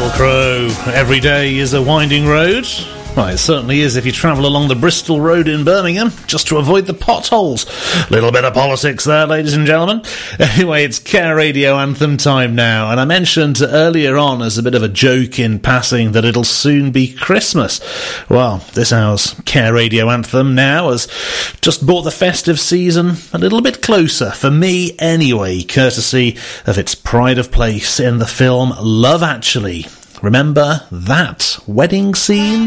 Sheryl Crow. Every day is a winding road. Well, it certainly is if you travel along the Bristol Road in Birmingham, just to avoid the potholes. Little bit of politics there, ladies and gentlemen. Anyway, it's Care Radio Anthem time now, and I mentioned earlier on as a bit of a joke in passing that it'll soon be Christmas. Well, this hour's Care Radio Anthem now has just brought the festive season a little bit closer, for me anyway, courtesy of its pride of place in the film Love Actually. Remember that wedding scene?